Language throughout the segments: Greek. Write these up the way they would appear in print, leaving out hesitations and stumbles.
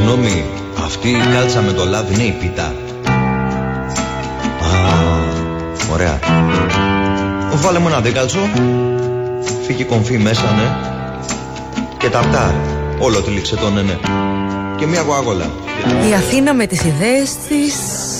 Συγγνώμη, αυτή η κάλτσα με το λάδι είναι η πίτα? Ωραία. Βάλε μου ένα δίκαλτσο. Φύγει κομφή μέσα, ναι. Και ταρτάρ. Όλο τυλίξετο, ναι. Και μια γουάγολα. Η Αθήνα με τις ιδέες της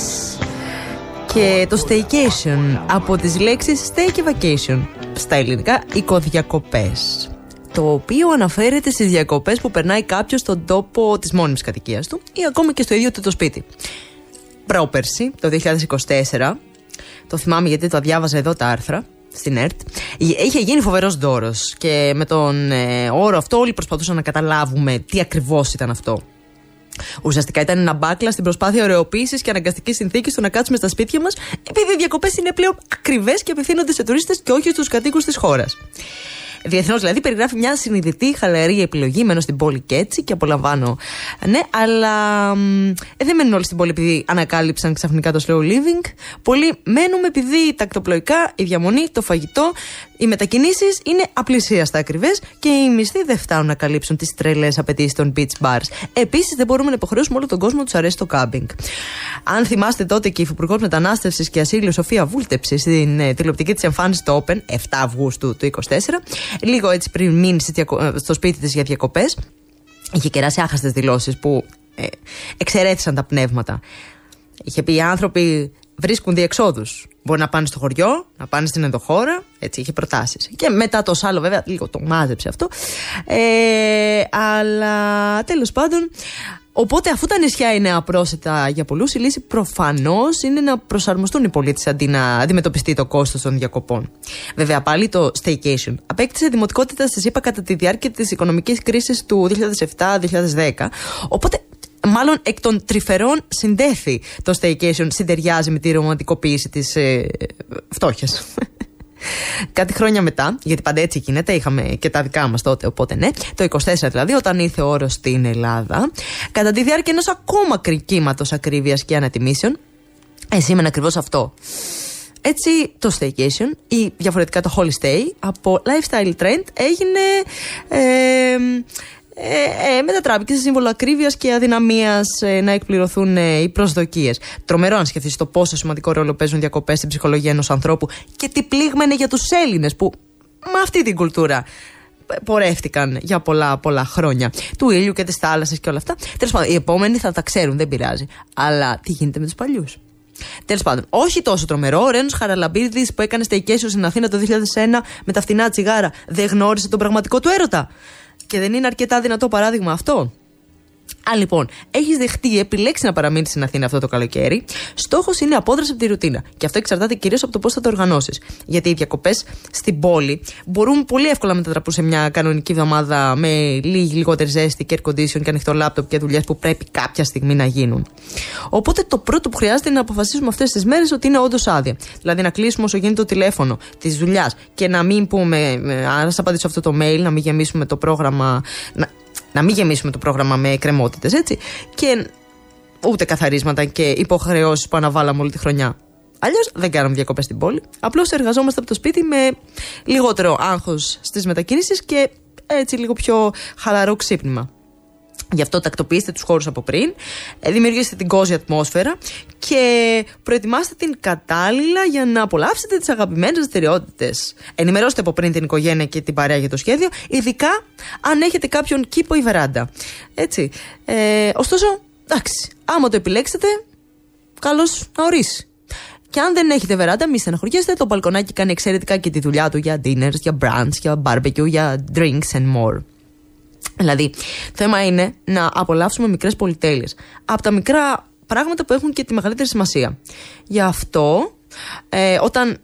και το staycation, από τις λέξεις stay και vacation, στα ελληνικά οικοδιακοπές, το οποίο αναφέρεται στις διακοπές που περνάει κάποιος στον τόπο της μόνιμης κατοικίας του ή ακόμη και στο ίδιο του το σπίτι. Πρόπερση, το 2024, το θυμάμαι γιατί το διάβαζα εδώ τα άρθρα στην ΕΡΤ, είχε γίνει φοβερός δώρος και με τον όρο αυτό όλοι προσπαθούσαν να καταλάβουμε τι ακριβώς ήταν αυτό. Ουσιαστικά ήταν ένα μπάκλα στην προσπάθεια ωρεοποίησης και αναγκαστικής συνθήκης στο να κάτσουμε στα σπίτια μας, επειδή οι διακοπές είναι πλέον ακριβές και απευθύνονται σε τουρίστες και όχι στους κατοίκους της χώρας. Διεθνώς δηλαδή περιγράφει μια συνειδητή, χαλαρή επιλογή. Μένω στην πόλη και έτσι και απολαμβάνω. Ναι, αλλά δεν μένουν όλοι στην πόλη επειδή ανακάλυψαν ξαφνικά το slow living. Πολλοί μένουμε επειδή τα ακτοπλοϊκά, η διαμονή, το φαγητό, οι μετακινήσεις είναι απλησίαστα ακριβές και οι μισθοί δεν φτάνουν να καλύψουν τις τρελές απαιτήσεις των beach bars. Επίσης, δεν μπορούμε να υποχρεώσουμε όλο τον κόσμο να τους αρέσει το κάμπινγκ. Αν θυμάστε τότε και η Υφυπουργός Μετανάστευσης και Ασύλου Σοφία Βούλτεψη στην τηλεοπτική της εμφάνιση στο Open 7 Αυγούστου του 2024, λίγο έτσι πριν μείνει στο σπίτι της για διακοπές, είχε κεράσει άχαστες δηλώσεις που εξαιρέθησαν τα πνεύματα. Είχε πει: οι άνθρωποι βρίσκουν διεξόδους. Μπορεί να πάνε στο χωριό, να πάνε στην ενδοχώρα. Έτσι, είχε προτάσεις. Και μετά το σάλο, βέβαια, λίγο το μάζεψε αυτό. Αλλά τέλος πάντων. Οπότε, αφού τα νησιά είναι απρόσιτα για πολλούς, η λύση προφανώς είναι να προσαρμοστούν οι πολίτες αντί να αντιμετωπιστεί το κόστος των διακοπών. Βέβαια, πάλι το staycation απέκτησε δημοτικότητα στη ΣΥΠΑ κατά τη διάρκεια της οικονομικής κρίσης του 2007-2010. Οπότε, μάλλον εκ των τρυφερών συντέθη το staycation συντεριάζει με τη ρομαντικοποίηση της φτώχειας. Κάτι χρόνια μετά, γιατί πάντα έτσι γίνεται, είχαμε και τα δικά μας τότε, οπότε ναι, το 24 δηλαδή, όταν ήρθε ο όρος στην Ελλάδα, κατά τη διάρκεια ενός ακόμα κύματος ακρίβειας και ανατιμήσεων, σήμαινε ακριβώς αυτό. Έτσι το staycation ή διαφορετικά το holiday από lifestyle trend έγινε μετατράπηκε σε σύμβολο ακρίβειας και αδυναμίας να εκπληρωθούν οι προσδοκίες. Τρομερό αν σκεφτείς το πόσο σημαντικό ρόλο παίζουν διακοπές στην ψυχολογία ενός ανθρώπου και τι πλήγμενε για τους Έλληνες που με αυτή την κουλτούρα πορεύτηκαν για πολλά χρόνια. Του ήλιου και της θάλασσας και όλα αυτά. Τέλος πάντων, οι επόμενοι θα τα ξέρουν, δεν πειράζει. Αλλά τι γίνεται με τους παλιούς? Τέλος πάντων, όχι τόσο τρομερό. Ο Ρένος Χαραλαμπίδης που έκανε staycation στην Αθήνα το 2001 με τα φτηνά τσιγάρα δεν γνώρισε τον πραγματικό του έρωτα. Και δεν είναι αρκετά δυνατό παράδειγμα αυτό? Αν λοιπόν έχεις δεχτεί ή επιλέξει να παραμείνεις στην Αθήνα αυτό το καλοκαίρι, στόχος είναι απόδραση από τη ρουτίνα. Και αυτό εξαρτάται κυρίως από το πώς θα το οργανώσεις. Γιατί οι διακοπές στην πόλη μπορούν πολύ εύκολα να μετατραπούν σε μια κανονική εβδομάδα με λιγότερη ζέστη και air condition και ανοιχτό λάπτοπ και δουλειές που πρέπει κάποια στιγμή να γίνουν. Οπότε το πρώτο που χρειάζεται είναι να αποφασίσουμε αυτές τις μέρες ότι είναι όντως άδεια. Δηλαδή να κλείσουμε όσο γίνεται το τηλέφωνο της δουλειάς και να μην πούμε, αν σας απαντήσω αυτό το mail, να μην γεμίσουμε το πρόγραμμα. Να μην γεμίσουμε το πρόγραμμα με εκκρεμότητες, έτσι. Και ούτε καθαρίσματα και υποχρεώσεις που αναβάλαμε όλη τη χρονιά. Αλλιώς δεν κάναμε διακοπές στην πόλη. Απλώς εργαζόμαστε από το σπίτι με λιγότερο άγχος στις μετακίνησεις και έτσι λίγο πιο χαλαρό ξύπνημα. Γι' αυτό τακτοποιήστε τους χώρους από πριν, δημιουργήστε την κόζη ατμόσφαιρα και προετοιμάστε την κατάλληλα για να απολαύσετε τις αγαπημένες δραστηριότητες. Ενημερώστε από πριν την οικογένεια και την παρέα για το σχέδιο, ειδικά αν έχετε κάποιον κήπο ή βεράντα. Έτσι. Ωστόσο, εντάξει, άμα το επιλέξετε, καλώς να ορίσει. Και αν δεν έχετε βεράντα, μη στεναχωριέστε, το μπαλκονάκι κάνει εξαιρετικά και τη δουλειά του για dinners, για brunch, για barbecue, για drinks and more. Δηλαδή, το θέμα είναι να απολαύσουμε μικρές πολυτέλειες. Από τα μικρά πράγματα που έχουν και τη μεγαλύτερη σημασία. Γι' αυτό, όταν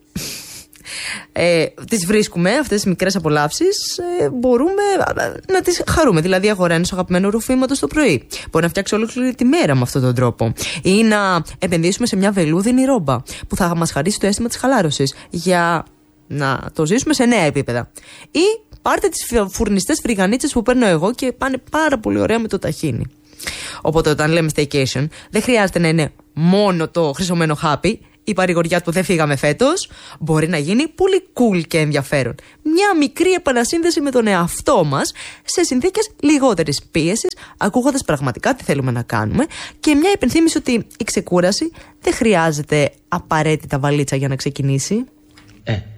τις βρίσκουμε, αυτές τις μικρές απολαύσεις, μπορούμε να τις χαρούμε. Δηλαδή, αγοραίνεις αγαπημένο ρουφήματος το πρωί. Μπορεί να φτιάξει ολόκληρη τη μέρα με αυτόν τον τρόπο. Ή να επενδύσουμε σε μια βελούδινη ρόμπα που θα μας χαρίσει το αίσθημα της χαλάρωσης για να το ζήσουμε σε νέα επίπεδα. Ή πάρτε τις φουρνιστές φρυγανίτσες που παίρνω εγώ και πάνε πάρα πολύ ωραία με το ταχίνι. Οπότε όταν λέμε staycation, δεν χρειάζεται να είναι μόνο το χρυσωμένο χάπι. η παρηγοριά που δεν φύγαμε φέτος μπορεί να γίνει πολύ cool και ενδιαφέρον. Μια μικρή επανασύνδεση με τον εαυτό μας σε συνθήκες λιγότερης πίεσης, ακούγοντας πραγματικά τι θέλουμε να κάνουμε, και μια υπενθύμηση ότι η ξεκούραση δεν χρειάζεται απαραίτητα βαλίτσα για να ξεκινήσει.